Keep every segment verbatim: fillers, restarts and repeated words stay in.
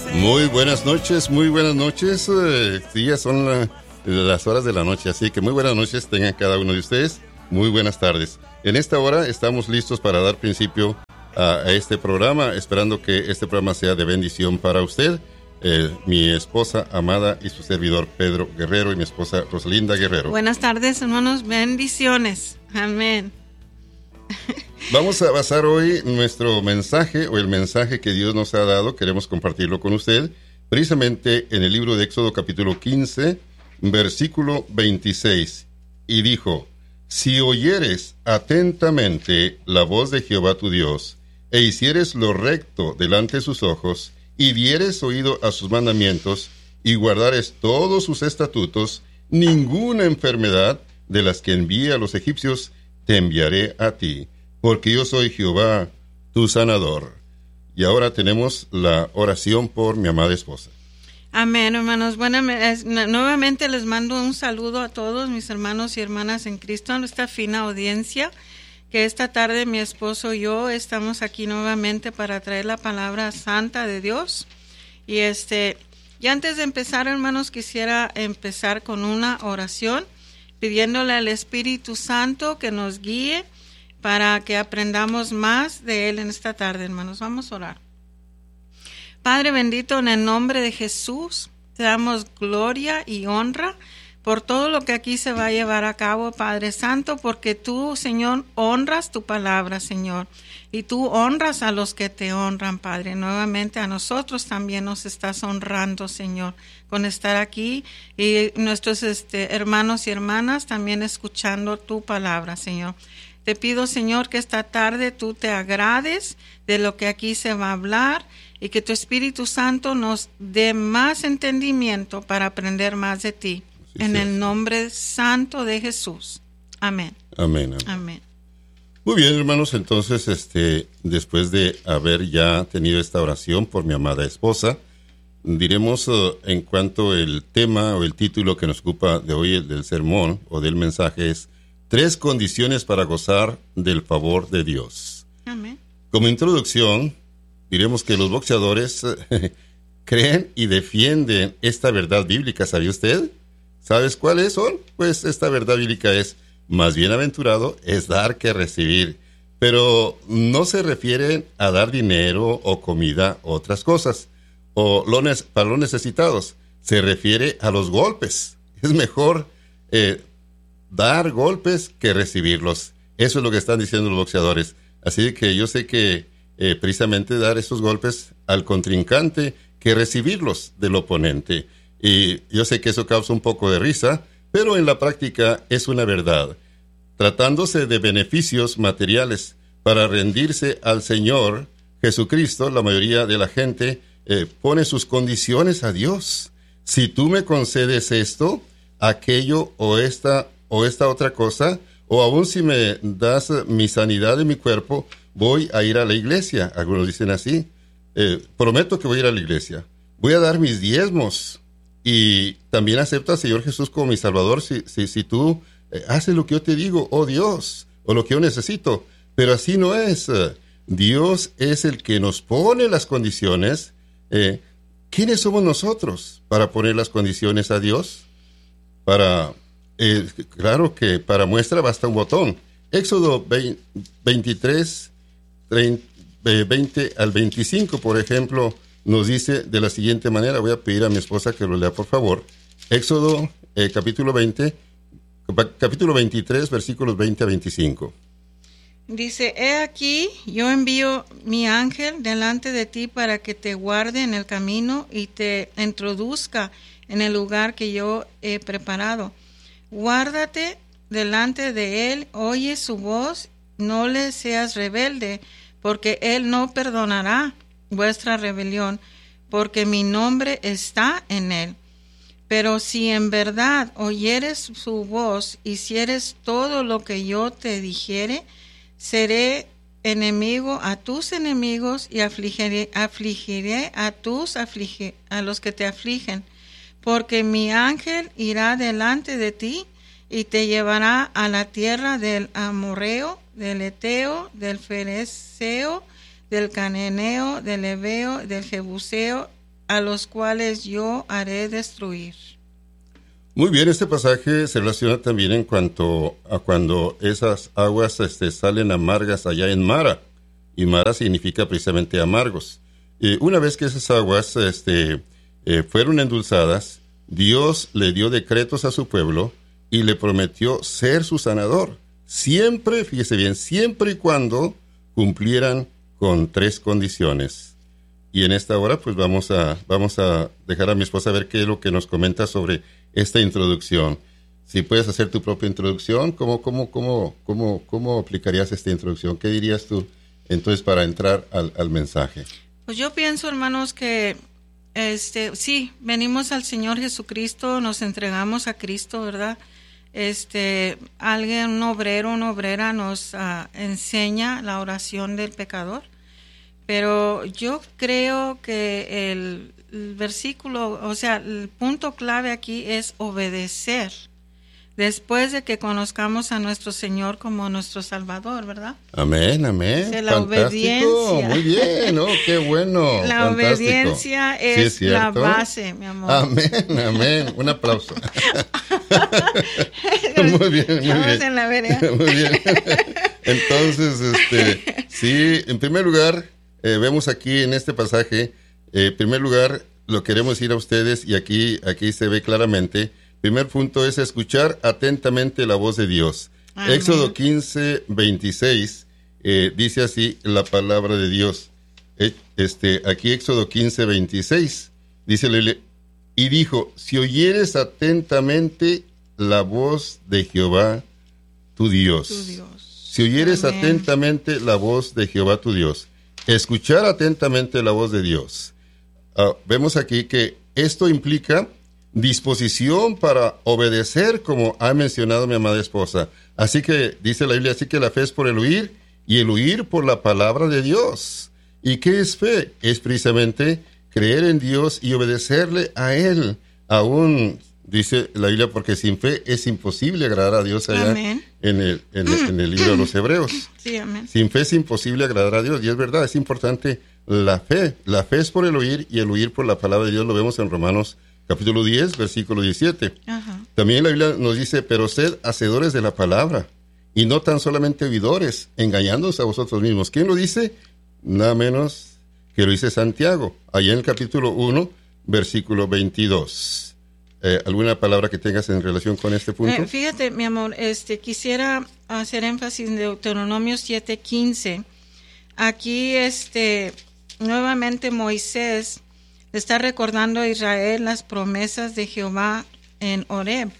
Muy buenas noches, muy buenas noches. Eh, sí, ya son la, las horas de la noche, así que muy buenas noches tengan cada uno de ustedes. Muy buenas tardes. En esta hora estamos listos para dar principio a, a este programa, esperando que este programa sea de bendición para usted. Eh, mi esposa amada y su servidor Pedro Guerrero y mi esposa Rosalinda Guerrero. Buenas tardes, hermanos, bendiciones. Amén. Vamos a basar hoy nuestro mensaje o el mensaje que Dios nos ha dado, queremos compartirlo con usted, precisamente en el libro de Éxodo capítulo quince, versículo veintiséis. Y dijo, si oyeres atentamente la voz de Jehová tu Dios, e hicieres lo recto delante de sus ojos, y dieres oído a sus mandamientos, y guardares todos sus estatutos, ninguna enfermedad de las que envié a los egipcios te enviaré a ti, porque yo soy Jehová, tu sanador. Y ahora tenemos la oración por mi amada esposa. Amén, hermanos. Bueno, nuevamente les mando un saludo a todos mis hermanos y hermanas en Cristo, a nuestra fina audiencia, que esta tarde mi esposo y yo estamos aquí nuevamente para traer la palabra santa de Dios. Y este, y antes de empezar, hermanos, quisiera empezar con una oración, pidiéndole al Espíritu Santo que nos guíe para que aprendamos más de Él en esta tarde, hermanos. Vamos a orar. Padre bendito, en el nombre de Jesús, te damos gloria y honra por todo lo que aquí se va a llevar a cabo, Padre Santo, porque tú, Señor, honras tu palabra, Señor, y tú honras a los que te honran, Padre. Nuevamente a nosotros también nos estás honrando, Señor, con estar aquí, y nuestros este, hermanos y hermanas también escuchando tu palabra, Señor. Te pido, Señor, que esta tarde tú te agrades de lo que aquí se va a hablar y que tu Espíritu Santo nos dé más entendimiento para aprender más de ti. Sí, en sí. El nombre santo de Jesús. Amén. Amén. Amén. Amén. Muy bien, hermanos, entonces, este, después de haber ya tenido esta oración por mi amada esposa, diremos uh, en cuanto el tema o el título que nos ocupa de hoy, el del sermón o del mensaje, es Tres condiciones para gozar del favor de Dios. Amén. Como introducción, diremos que los boxeadores eh, creen y defienden esta verdad bíblica. ¿Sabía usted? ¿Sabes cuáles son? Pues esta verdad bíblica es, más bienaventurado es dar que recibir. Pero no se refiere a dar dinero o comida o otras cosas, o lo ne- para los necesitados. Se refiere a los golpes. Es mejor eh, dar golpes que recibirlos. Eso es lo que están diciendo los boxeadores. Así que yo sé que eh, precisamente dar esos golpes al contrincante que recibirlos del oponente. Y yo sé que eso causa un poco de risa, pero en la práctica es una verdad. Tratándose de beneficios materiales para rendirse al Señor Jesucristo, la mayoría de la gente eh, pone sus condiciones a Dios. Si tú me concedes esto, aquello o esta o esta otra cosa, o aún si me das mi sanidad de mi cuerpo, voy a ir a la iglesia. Algunos dicen así, eh, prometo que voy a ir a la iglesia, voy a dar mis diezmos, y también acepto al Señor Jesús como mi Salvador si, si, si tú eh, haces lo que yo te digo, oh Dios, o lo que yo necesito. Pero así no es. Dios es el que nos pone las condiciones. Eh, ¿Quiénes somos nosotros para poner las condiciones a Dios? Para... Eh, claro que para muestra basta un botón. Éxodo veintitrés, treinta, veinte al veinticinco, por ejemplo, nos dice de la siguiente manera. Voy a pedir a mi esposa que lo lea, por favor. Éxodo eh, capítulo veinte, capítulo veintitrés, versículos veinte a veinticinco. Dice, he aquí, yo envío mi ángel delante de ti para que te guarde en el camino y te introduzca en el lugar que yo he preparado. Guárdate delante de él, oye su voz, no le seas rebelde, porque él no perdonará vuestra rebelión, porque mi nombre está en él. Pero si en verdad oyeres su voz, hicieres todo lo que yo te dijere, seré enemigo a tus enemigos y afligiré, afligiré a tus aflige, a los que te afligen. Porque mi ángel irá delante de ti y te llevará a la tierra del amorreo, del eteo, del fereceo, del cananeo, del heveo, del jebuseo, a los cuales yo haré destruir. Muy bien, este pasaje se relaciona también en cuanto a cuando esas aguas este, salen amargas allá en Mara, y Mara significa precisamente amargos. Eh, una vez que esas aguas este, eh, fueron endulzadas, Dios le dio decretos a su pueblo y le prometió ser su sanador, siempre, fíjese bien, siempre y cuando cumplieran con tres condiciones. Y en esta hora pues vamos a, vamos a dejar a mi esposa ver qué es lo que nos comenta sobre esta introducción. Si puedes hacer tu propia introducción, ¿cómo, cómo, cómo, cómo, cómo aplicarías esta introducción? ¿Qué dirías tú entonces para entrar al, al mensaje? Pues yo pienso, hermanos, que este sí, venimos al Señor Jesucristo, nos entregamos a Cristo, ¿verdad? Este, alguien, un obrero, una obrera nos uh, enseña la oración del pecador, pero yo creo que el, el versículo, o sea, el punto clave aquí es obedecer. Después de que conozcamos a nuestro Señor como nuestro Salvador, ¿verdad? Amén, amén. De la obediencia. Muy bien, ¿no? Qué bueno. La fantástico. Obediencia es, sí, es la base, mi amor. Amén, amén. Un aplauso. Muy bien, muy Vamos bien. en la vereda. Muy bien. Entonces, este, sí, en primer lugar, eh, vemos aquí en este pasaje, eh, en primer lugar, lo queremos decir a ustedes, y aquí, aquí se ve claramente. Primer punto es escuchar atentamente la voz de Dios. Amén. Éxodo quince, veintiséis, eh, dice así la palabra de Dios. Eh, este, aquí Éxodo quince, veintiséis, dice, y dijo, si oyeres atentamente la voz de Jehová, tu Dios. Tu Dios. Si oyeres Amén. atentamente la voz de Jehová, tu Dios. Escuchar atentamente la voz de Dios. Uh, vemos aquí que esto implica disposición para obedecer, como ha mencionado mi amada esposa. Así que, dice la Biblia, así que la fe es por el oír, y el oír por la palabra de Dios. ¿Y qué es fe? Es precisamente creer en Dios y obedecerle a Él. Aún, dice la Biblia, porque sin fe es imposible agradar a Dios allá en el, en, el, en el libro de los Hebreos. Sí, amén. Sin fe es imposible agradar a Dios, y es verdad, es importante la fe. La fe es por el oír, y el oír por la palabra de Dios. Lo vemos en Romanos capítulo diez, versículo diecisiete. Ajá. También la Biblia nos dice, pero sed hacedores de la palabra, y no tan solamente oidores, engañándoos a vosotros mismos. ¿Quién lo dice? Nada menos que lo dice Santiago, allá en el capítulo uno, versículo veintidós. Eh, ¿Alguna palabra que tengas en relación con este punto? Eh, fíjate, mi amor, este, quisiera hacer énfasis en Deuteronomio siete quince. Aquí, este, nuevamente Moisés le está recordando a Israel las promesas de Jehová en Horeb.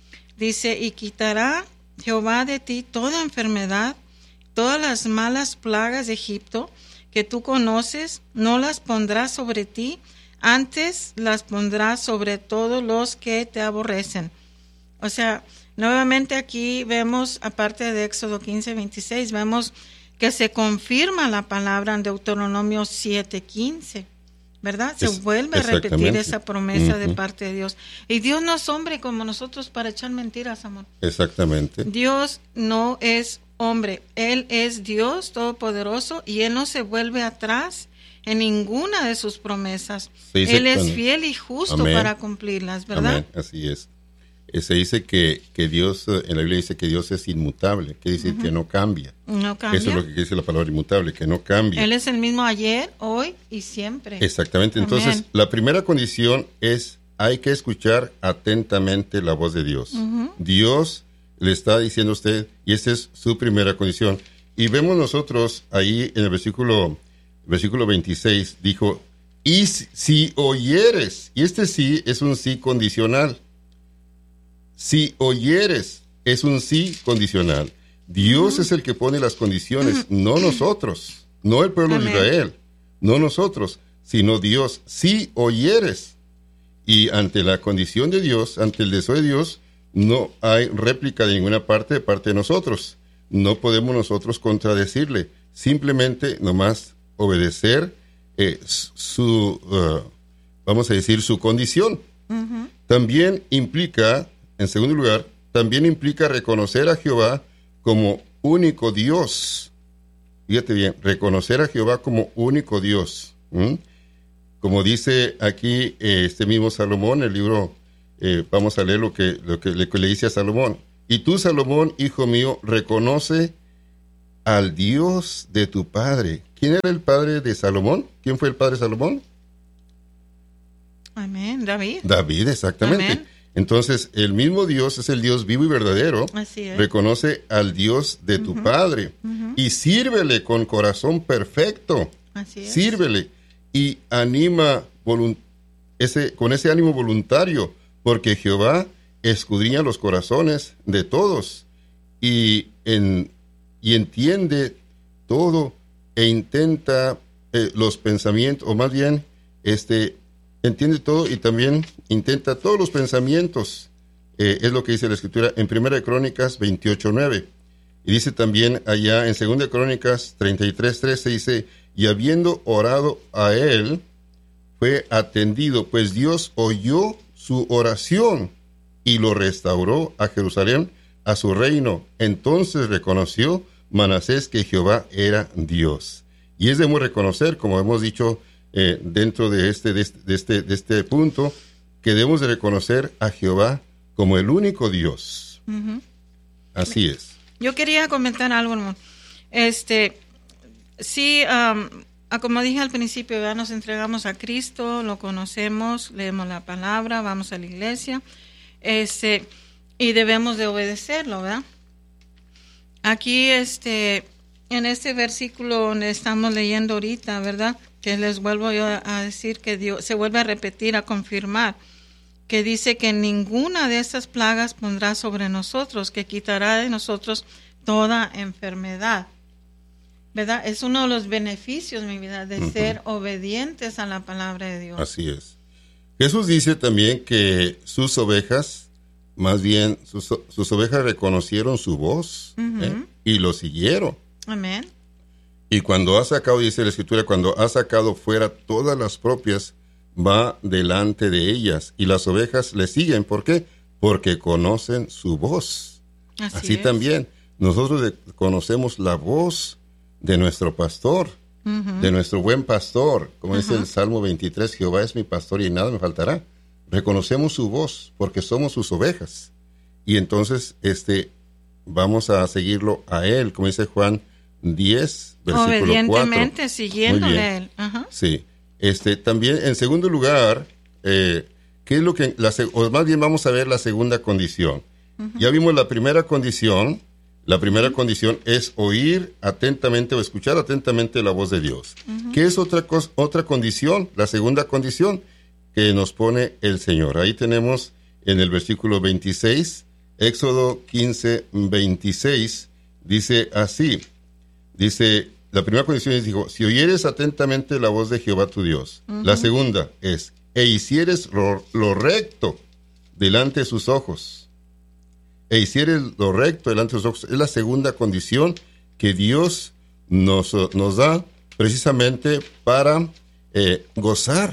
Dice, y quitará Jehová de ti toda enfermedad, todas las malas plagas de Egipto que tú conoces, no las pondrás sobre ti, antes las pondrás sobre todos los que te aborrecen. O sea, nuevamente aquí vemos, aparte de Éxodo quince, veintiséis, vemos que se confirma la palabra en Deuteronomio siete quince. ¿Verdad? Se es, vuelve a repetir esa promesa uh-huh. de parte de Dios. Y Dios no es hombre como nosotros para echar mentiras, amor. Exactamente. Dios no es hombre. Él es Dios todopoderoso, y Él no se vuelve atrás en ninguna de sus promesas. Él es con... fiel y justo Amén. Para cumplirlas, ¿verdad? Amén. Así es. Se dice que, que Dios, en la Biblia dice que Dios es inmutable, quiere decir uh-huh. que no cambia. No cambia. Eso es lo que dice la palabra inmutable, que no cambia. Él es el mismo ayer, hoy y siempre. Exactamente. Entonces, Amén. La primera condición es, hay que escuchar atentamente la voz de Dios. Uh-huh. Dios le está diciendo a usted, y esa es su primera condición. Y vemos nosotros ahí en el versículo, versículo veintiséis, dijo, y si oyeres, y este sí es un sí condicional. Si oyeres, es un sí condicional. Dios uh-huh. es el que pone las condiciones, uh-huh. no nosotros, no el pueblo Amén. De Israel, no nosotros, sino Dios. Si oyeres, y ante la condición de Dios, ante el deseo de Dios, no hay réplica de ninguna parte de parte de nosotros. No podemos nosotros contradecirle, simplemente nomás obedecer eh, su, uh, vamos a decir, su condición. Uh-huh. También implica... En segundo lugar, también implica reconocer a Jehová como único Dios. Fíjate bien, reconocer a Jehová como único Dios. ¿Mm? como dice aquí eh, este mismo Salomón, el libro, eh, vamos a leer lo que, lo que le, le dice a Salomón. Y tú, Salomón, hijo mío, reconoce al Dios de tu padre. ¿Quién era el padre de Salomón? ¿Quién fue el padre de Salomón? Amén, David. David, exactamente. Amén. Entonces, el mismo Dios es el Dios vivo y verdadero. Así es. Reconoce al Dios de tu Uh-huh. padre Uh-huh. y sírvele con corazón perfecto. Así es. Sírvele y anima volun- ese, con ese ánimo voluntario, porque Jehová escudriña los corazones de todos y, en, y entiende todo e intenta eh, los pensamientos, o más bien, este, entiende todo y también intenta todos los pensamientos. Eh, es lo que dice la Escritura en Primera de Crónicas veintiocho nueve. Y dice también allá en Segunda de Crónicas treinta y tres trece, dice, y habiendo orado a él, fue atendido, pues Dios oyó su oración y lo restauró a Jerusalén, a su reino. Entonces reconoció Manasés que Jehová era Dios. Y es de muy reconocer, como hemos dicho eh, dentro de este, de, este, de, este, de este punto, que debemos de reconocer a Jehová como el único Dios. Uh-huh. Así es. Yo quería comentar algo, hermano. Este, sí, um, como dije al principio, ¿verdad? Nos entregamos a Cristo, lo conocemos, leemos la palabra, vamos a la iglesia, este, y debemos de obedecerlo, ¿verdad? Aquí, este, en este versículo donde estamos leyendo ahorita, ¿verdad? Que les vuelvo yo a decir que Dios se vuelve a repetir, a confirmar, que dice que ninguna de estas plagas pondrá sobre nosotros, que quitará de nosotros toda enfermedad. ¿Verdad? Es uno de los beneficios, mi vida, de uh-huh. ser obedientes a la palabra de Dios. Así es. Jesús dice también que sus ovejas, más bien sus, sus ovejas reconocieron su voz uh-huh. ¿eh? y lo siguieron. Amén. Y cuando ha sacado, dice la Escritura, cuando ha sacado fuera todas las propias, va delante de ellas y las ovejas le siguen. ¿Por qué? Porque conocen su voz. Así, Así es. también nosotros conocemos la voz de nuestro pastor, uh-huh. de nuestro buen pastor, como uh-huh. dice el Salmo veintitrés, Jehová es mi pastor y nada me faltará. Reconocemos su voz porque somos sus ovejas. Y entonces este vamos a seguirlo a él, como dice Juan diez, versículo obedientemente cuatro. Siguiéndole a él. Uh-huh. Sí. Este, también, en segundo lugar, eh, ¿qué es lo que, la, o más bien vamos a ver la segunda condición? Uh-huh. Ya vimos la primera condición. La primera uh-huh. condición es oír atentamente o escuchar atentamente la voz de Dios. Uh-huh. ¿Qué es otra cosa, otra condición? La segunda condición que nos pone el Señor. Ahí tenemos en el versículo veintiséis, Éxodo quince, veintiséis, dice así, dice, la primera condición es, dijo, si oyeres atentamente la voz de Jehová tu Dios. Uh-huh. La segunda es, e hicieres lo, lo recto delante de sus ojos. E hicieres lo recto delante de sus ojos. Es la segunda condición que Dios nos, nos da precisamente para eh, gozar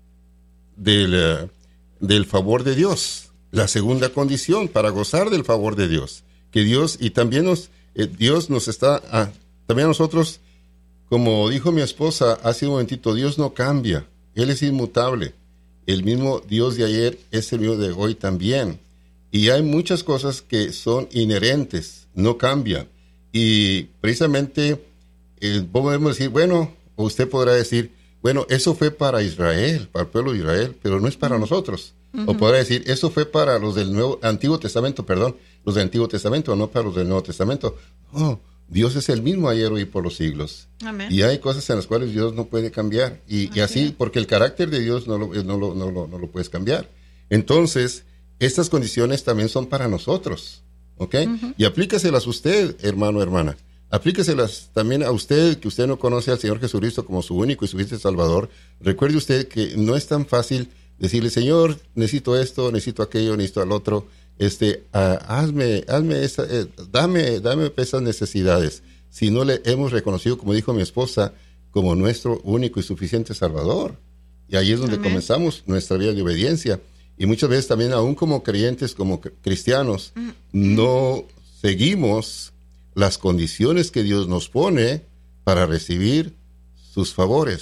del, uh, del favor de Dios. La segunda condición para gozar del favor de Dios. Que Dios, y también nos, eh, Dios nos está... Ah, también a nosotros, como dijo mi esposa hace un momentito, Dios no cambia, Él es inmutable. El mismo Dios de ayer es el mismo de hoy también. Y hay muchas cosas que son inherentes, no cambian. Y precisamente eh, podemos decir, bueno, usted podrá decir, bueno, eso fue para Israel, para el pueblo de Israel, pero no es para uh-huh. nosotros. Uh-huh. O podrá decir, eso fue para los del Nuevo, Antiguo Testamento, perdón, los del Antiguo Testamento, no para los del Nuevo Testamento. Oh, Dios es el mismo ayer, hoy, por los siglos. Amén. Y hay cosas en las cuales Dios no puede cambiar. Y así, y así porque el carácter de Dios no lo, no, lo, no, lo, no lo puedes cambiar. Entonces, estas condiciones también son para nosotros. ¿Ok? Uh-huh. Y aplícaselas usted, hermano, hermana. Aplícaselas también a usted, que usted no conoce al Señor Jesucristo como su único y suficiente Salvador. Recuerde usted que no es tan fácil decirle, Señor, necesito esto, necesito aquello, necesito al otro. Este, uh, hazme, hazme esa, eh, dame, dame esas necesidades. Si no le hemos reconocido, como dijo mi esposa, como nuestro único y suficiente Salvador. Y ahí es donde Amén. Comenzamos nuestra vida de obediencia. Y muchas veces también, aún como creyentes, como cristianos, mm. no seguimos las condiciones que Dios nos pone para recibir sus favores,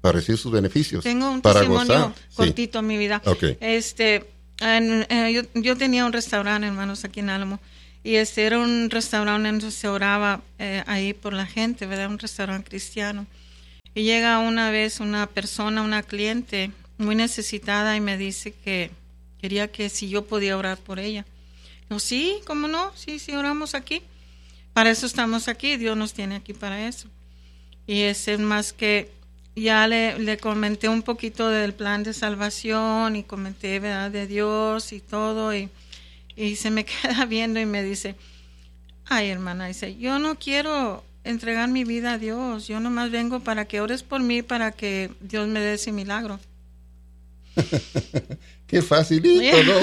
para recibir sus beneficios. Tengo un para testimonio gozar. cortito, sí. Mi vida. Okay. Este, en, eh, yo, yo tenía un restaurante, hermanos, aquí en Álamo, y este era un restaurante en donde se oraba eh, ahí por la gente, ¿verdad? Un restaurante cristiano. Y llega una vez una persona, una cliente muy necesitada y me dice que quería que si yo podía orar por ella. No, sí, ¿cómo no? Sí, sí, oramos aquí. Para eso estamos aquí, Dios nos tiene aquí para eso. Y es más que ya le, le comenté un poquito del plan de salvación y comenté, ¿verdad?, de Dios y todo. Y, y se me queda viendo y me dice, ay, hermana, dice, yo no quiero entregar mi vida a Dios. Yo nomás vengo para que ores por mí, para que Dios me dé ese milagro. Qué facilito, ¿no?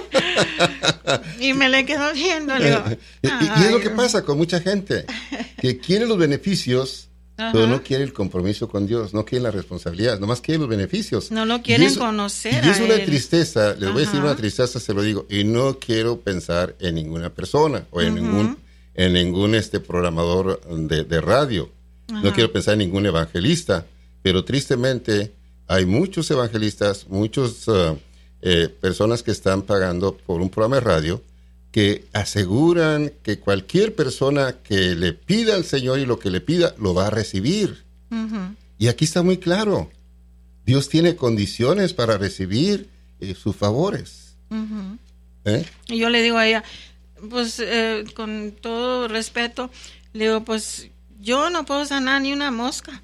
Y me le quedo viendo. Le digo, y, y es lo que pasa con mucha gente, que quiere los beneficios, ajá, pero no quiere el compromiso con Dios, no quiere la responsabilidad, nomás quiere los beneficios. No lo quieren eso, conocer. Y es a una él. tristeza, les ajá, voy a decir una tristeza, se lo digo, y no quiero pensar en ninguna persona o en uh-huh. ningún, en ningún este programador de, de radio. Ajá. No quiero pensar en ningún evangelista, pero tristemente hay muchos evangelistas, muchos uh, eh, personas que están pagando por un programa de radio que aseguran que cualquier persona que le pida al Señor y lo que le pida, lo va a recibir. Uh-huh. Y aquí está muy claro. Dios tiene condiciones para recibir eh, sus favores. Uh-huh. ¿Eh? Y yo le digo a ella, pues eh, con todo respeto, le digo, pues yo no puedo sanar ni una mosca.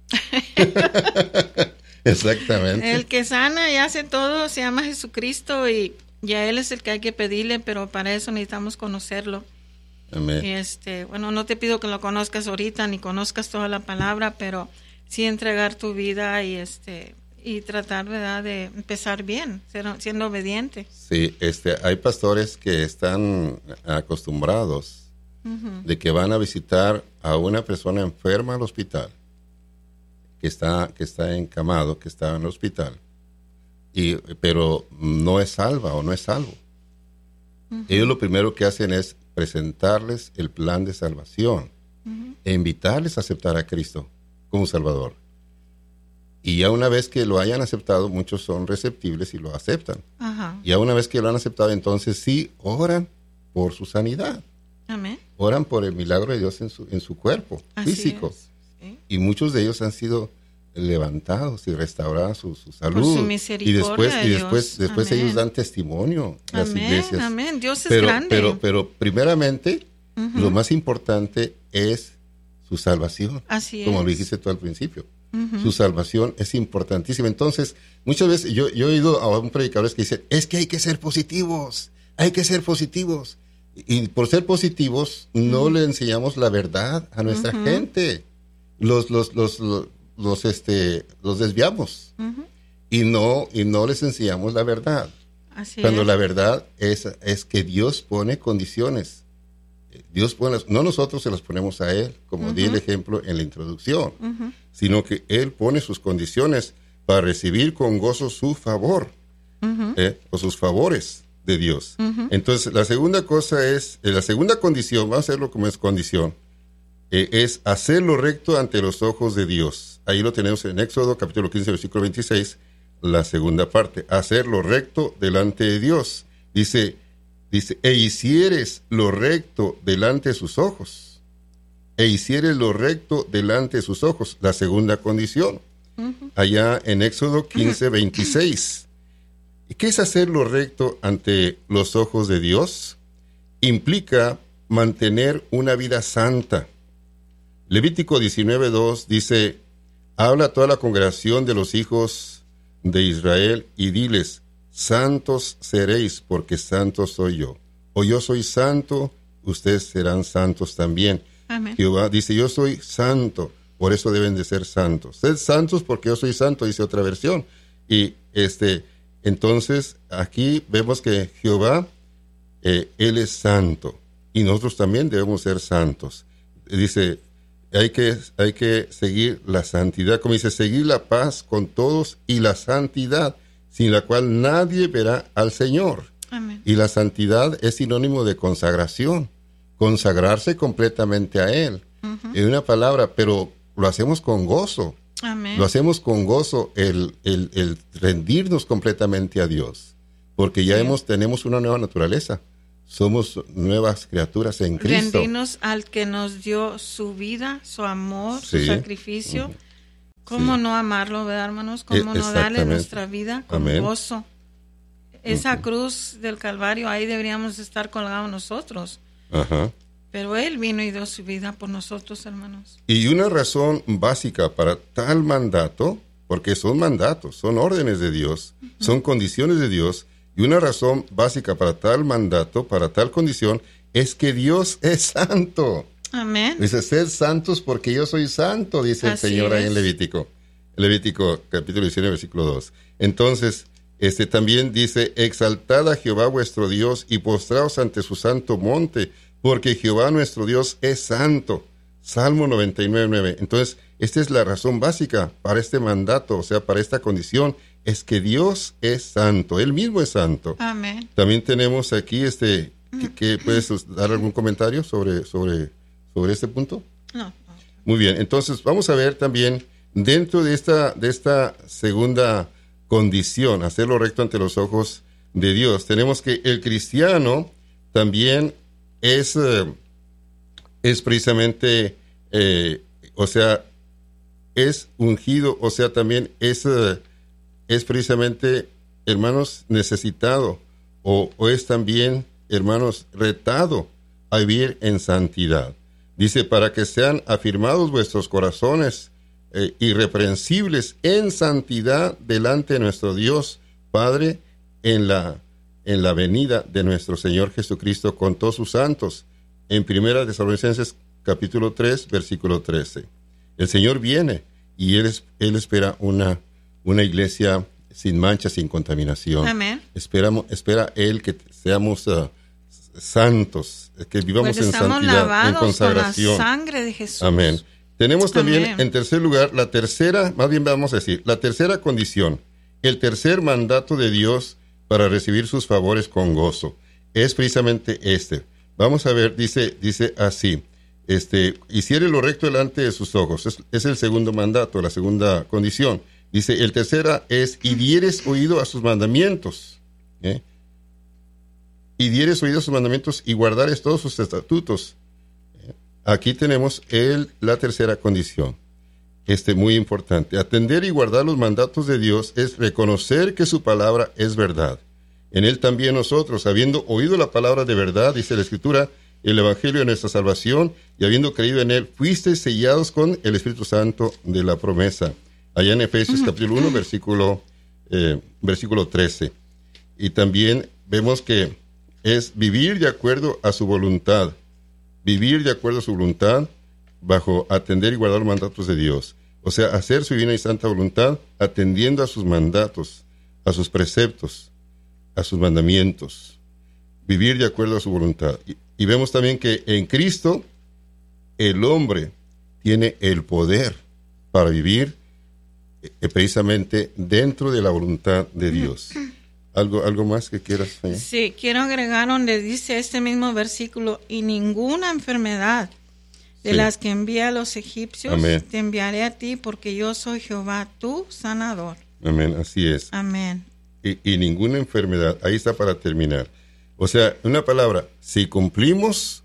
Exactamente. El que sana y hace todo se llama Jesucristo y, y a Él es el que hay que pedirle, pero para eso necesitamos conocerlo. Amén. Y este, bueno, no te pido que lo conozcas ahorita ni conozcas toda la palabra, pero sí entregar tu vida y este y tratar, ¿verdad?, de empezar bien, ser, siendo obediente. Sí, este, hay pastores que están acostumbrados uh-huh. de que van a visitar a una persona enferma al hospital, que está que está encamado, que está en el hospital, y pero no es salva o no es salvo. Uh-huh. Ellos lo primero que hacen es presentarles el plan de salvación uh-huh. e invitarles a aceptar a Cristo como Salvador. Y ya una vez que lo hayan aceptado, muchos son receptibles y lo aceptan. Uh-huh. Y ya una vez que lo han aceptado, entonces sí oran por su sanidad. Amén. Oran por el milagro de Dios en su, en su cuerpo Así físico. Es. ¿Sí? Y muchos de ellos han sido levantados y restaurados su, su salud. Por su misericordia, y después, y Dios. después, después ellos dan testimonio en las amén, iglesias. Amén. Dios es pero, grande. Pero, pero primeramente, uh-huh. lo más importante es su salvación. Así como es. lo dijiste tú al principio. Uh-huh. Su salvación es importantísima. Entonces, muchas veces yo, yo he oído a un predicador que dice, es que hay que ser positivos, hay que ser positivos. Y por ser positivos, no uh-huh. le enseñamos la verdad a nuestra uh-huh. gente. Los, los, los, los, los, este, los desviamos. Uh-huh. Y no, y no les enseñamos la verdad. Así Cuando es. la verdad es, es que Dios pone condiciones. Dios pone, no nosotros se las ponemos a Él, como uh-huh. di el ejemplo en la introducción, uh-huh. sino que Él pone sus condiciones para recibir con gozo su favor, uh-huh. eh, o sus favores de Dios. Uh-huh. Entonces, la segunda cosa es, eh, la segunda condición, vamos a hacerlo como es condición, eh, es hacer lo recto ante los ojos de Dios. Ahí lo tenemos en Éxodo, capítulo quince, versículo veintiséis, la segunda parte, hacer lo recto delante de Dios. Dice, Dice, e hicieres lo recto delante de sus ojos. E hicieres lo recto delante de sus ojos. La segunda condición. Uh-huh. Allá en Éxodo quince, veintiséis. ¿Qué es hacer lo recto ante los ojos de Dios? Implica mantener una vida santa. Levítico diecinueve, dos dice, habla a toda la congregación de los hijos de Israel y diles, santos seréis, porque santo soy yo. O yo soy santo, ustedes serán santos también. Amén. Jehová dice, yo soy santo, por eso deben de ser santos. Sed santos porque yo soy santo, dice otra versión. Y este, entonces aquí vemos que Jehová, eh, Él es santo. Y nosotros también debemos ser santos. Dice, hay que, hay que seguir la santidad. Como dice, seguir la paz con todos y la santidad, sin la cual nadie verá al Señor. Amén. Y la santidad es sinónimo de consagración, consagrarse completamente a Él. Uh-huh. Es una palabra, pero lo hacemos con gozo. Amén. Lo hacemos con gozo, el, el, el rendirnos completamente a Dios, porque ya Sí. hemos, tenemos una nueva naturaleza. Somos nuevas criaturas en Cristo. Rendirnos al que nos dio su vida, su amor, Sí. su sacrificio. Ujú. ¿Cómo Sí. no amarlo, verdad, hermanos? ¿Cómo E- no darle exactamente. nuestra vida con Amén. gozo? Esa Ujú. cruz del Calvario, ahí deberíamos estar colgados nosotros. Ajá. Pero Él vino y dio su vida por nosotros, hermanos. Y una razón básica para tal mandato, porque son mandatos, son órdenes de Dios, son condiciones de Dios, y una razón básica para tal mandato, para tal condición, es que Dios es santo. Amén. Dice, sed santos porque yo soy santo, dice el Así Señor ahí es. en Levítico. Levítico capítulo diecinueve, versículo dos. Entonces, este también dice, exaltad a Jehová vuestro Dios y postraos ante su santo monte, porque Jehová nuestro Dios es santo. Salmo noventa y nueve, nueve. Entonces, esta es la razón básica para este mandato, o sea, para esta condición, es que Dios es santo, Él mismo es santo. Amén. También tenemos aquí, este, que, que ¿puedes dar algún comentario sobre, sobre, sobre este punto? No, no. Muy bien, entonces vamos a ver también dentro de esta, de esta segunda condición, hacerlo recto ante los ojos de Dios. Tenemos que el cristiano también es, eh, es precisamente, eh, o sea, es ungido, o sea, también es, eh, es precisamente, hermanos, necesitado, o, o es también, hermanos, retado a vivir en santidad. Dice, para que sean afirmados vuestros corazones eh, irreprensibles en santidad delante de nuestro Dios Padre en la, en la venida de nuestro Señor Jesucristo con todos sus santos. En Primera Tesalonicenses capítulo tres, versículo trece. El Señor viene y Él, es, él espera una, una iglesia sin mancha, sin contaminación. Amén. Esperamos, espera Él que seamos uh, santos, que vivamos Pues en estamos santidad, en lavados con la consagración. sangre de Jesús. Amén. Tenemos también, Amén. en tercer lugar, la tercera, más bien vamos a decir, la tercera condición, el tercer mandato de Dios para recibir sus favores con gozo, es precisamente este. Vamos a ver, dice, dice así, este, hiciere lo recto delante de sus ojos, es, es el segundo mandato, la segunda condición. Dice, el tercera es, y dieres oído a sus mandamientos, ¿eh? y dieres oído a sus mandamientos y guardares todos sus estatutos. Aquí tenemos el, la tercera condición, este muy importante. Atender y guardar los mandatos de Dios es reconocer que su palabra es verdad. En él también nosotros, habiendo oído la palabra de verdad, dice la Escritura, el Evangelio de nuestra salvación, y habiendo creído en él, fuisteis sellados con el Espíritu Santo de la promesa. Allá en Efesios capítulo uno, versículo, eh, versículo trece. Y también vemos que es vivir de acuerdo a su voluntad. Vivir de acuerdo a su voluntad, bajo atender y guardar los mandatos de Dios. O sea, hacer su divina y santa voluntad, atendiendo a sus mandatos, a sus preceptos, a sus mandamientos. Vivir de acuerdo a su voluntad. Y, y vemos también que en Cristo, el hombre tiene el poder para vivir eh, precisamente dentro de la voluntad de Dios. ¿Algo, algo más que quieras? ¿eh? Sí, quiero agregar donde dice este mismo versículo, y ninguna enfermedad de Sí. las que envía a los egipcios Amén. te enviaré a ti, porque yo soy Jehová, tu sanador. Amén, así es. Amén. Y, y ninguna enfermedad, ahí está para terminar. O sea, una palabra, si cumplimos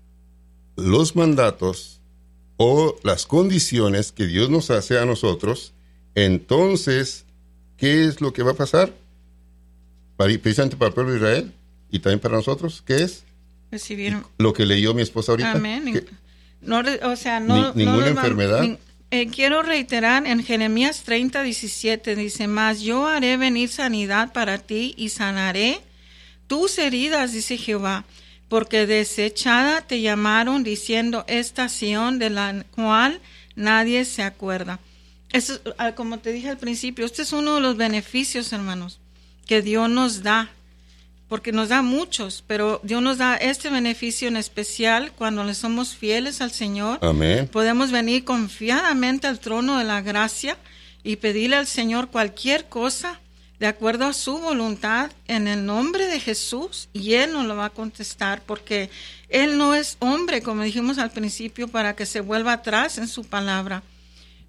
los mandatos o las condiciones que Dios nos hace a nosotros, entonces, ¿qué es lo que va a pasar? Para, precisamente para el pueblo de Israel y también para nosotros, ¿qué es? Recibieron. Lo que leyó mi esposa ahorita. Amén. que- No, re- o sea, no, Ni- ninguna no nos va- enfermedad. ni- eh, quiero reiterar en Jeremías treinta, diecisiete, dice, mas yo haré venir sanidad para ti y sanaré tus heridas, dice Jehová, porque desechada te llamaron diciendo estación de la cual nadie se acuerda. Eso, ah, como te dije al principio, este es uno de los beneficios, hermanos, que Dios nos da, porque nos da muchos, pero Dios nos da este beneficio en especial cuando le somos fieles al Señor. Amén. Podemos venir confiadamente al trono de la gracia y pedirle al Señor cualquier cosa de acuerdo a su voluntad en el nombre de Jesús, y Él nos lo va a contestar, porque Él no es hombre, como dijimos al principio, para que se vuelva atrás en su palabra.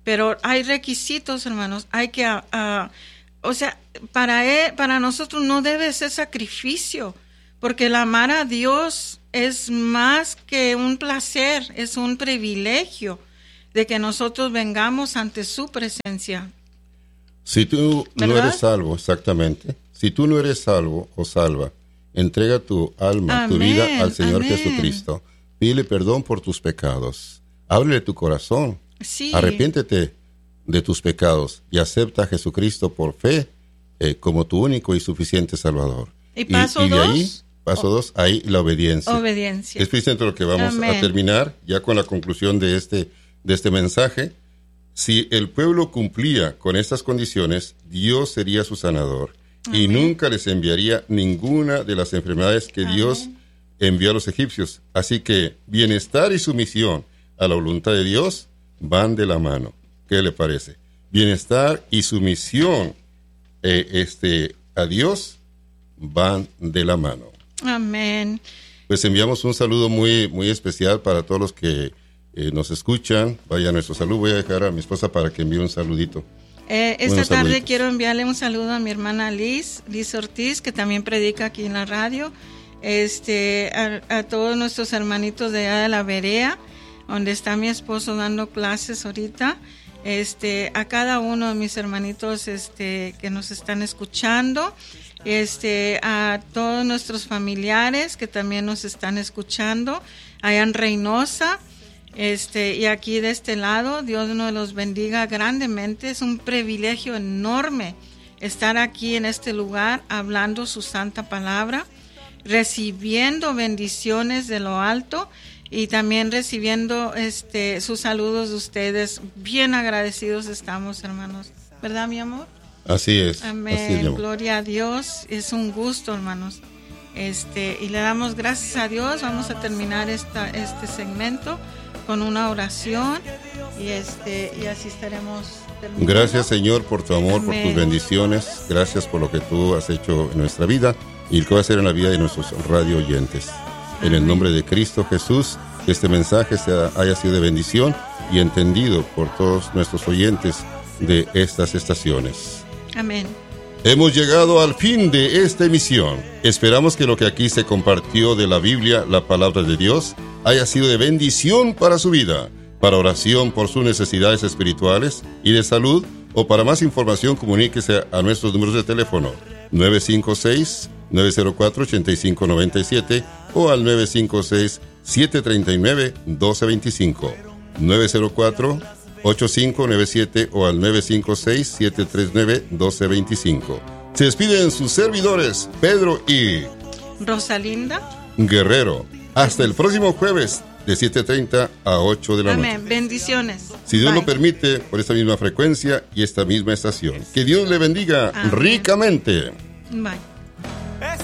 pero hay requisitos, hermanos. Hay que, uh, o sea, para él, para nosotros no debe ser sacrificio, porque el amar a Dios es más que un placer, es un privilegio de que nosotros vengamos ante su presencia. Si tú ¿verdad? No eres salvo, exactamente, si tú no eres salvo o salva, entrega tu alma, amén, tu vida al Señor amén. Jesucristo. Pídele perdón por tus pecados. Ábrele tu corazón. Sí. Arrepiéntete de tus pecados y acepta a Jesucristo por fe eh, como tu único y suficiente Salvador. ¿Y paso y, y de dos? ahí, paso oh. dos, ahí la obediencia. Obediencia. Es precisamente lo que vamos amén. A terminar ya con la conclusión de este, de este mensaje. Si el pueblo cumplía con estas condiciones, Dios sería su sanador. Amén. Y nunca les enviaría ninguna de las enfermedades que amén. Dios envió a los egipcios. Así que bienestar y sumisión a la voluntad de Dios van de la mano. ¿Qué le parece? Bienestar y sumisión eh, este, a Dios van de la mano. Amén. Pues enviamos un saludo muy, muy especial para todos los que eh, nos escuchan. Vaya nuestro saludo. Voy a dejar a mi esposa para que envíe un saludito. Eh, esta Buenos tarde saluditos. Quiero enviarle un saludo a mi hermana Liz, Liz Ortiz, que también predica aquí en la radio. Este, a, a todos nuestros hermanitos de allá de la Berea, donde está mi esposo dando clases ahorita. Este, a cada uno de mis hermanitos este, que nos están escuchando, este, a todos nuestros familiares que también nos están escuchando, allá en Reynosa, este, y aquí de este lado, Dios nos los bendiga grandemente. Es un privilegio enorme estar aquí en este lugar hablando su santa palabra, recibiendo bendiciones de lo alto y también recibiendo este sus saludos de ustedes. Bien agradecidos estamos, hermanos. ¿Verdad, mi amor? Así es. Amén. Así es, gloria a Dios. Es un gusto, hermanos. Este, y le damos gracias a Dios. Vamos a terminar esta, este segmento con una oración y este y así estaremos terminando. Gracias, Señor, por tu amor, amén. Por tus bendiciones. Gracias por lo que tú has hecho en nuestra vida y lo que va a hacer en la vida de nuestros radio oyentes. En el nombre de Cristo Jesús, que este mensaje sea, haya sido de bendición y entendido por todos nuestros oyentes de estas estaciones. Amén. Hemos llegado al fin de esta emisión. Esperamos que lo que aquí se compartió de la Biblia, la palabra de Dios, haya sido de bendición para su vida. Para oración por sus necesidades espirituales y de salud, o para más información, comuníquese a nuestros números de teléfono nueve cinco seis, nueve cero cuatro, ocho cinco nueve siete o al nueve cinco seis, siete tres nueve, uno dos dos cinco, nueve cero cuatro, ocho cinco nueve siete o al nueve cinco seis, siete tres nueve, uno dos dos cinco. Se despiden sus servidores, Pedro y Rosalinda Guerrero. Hasta el próximo jueves de siete treinta a ocho de la Amén. noche. Amén. Bendiciones. Si Dios Bye. lo permite, por esta misma frecuencia y esta misma estación. Que Dios le bendiga Amén. Ricamente. Bye.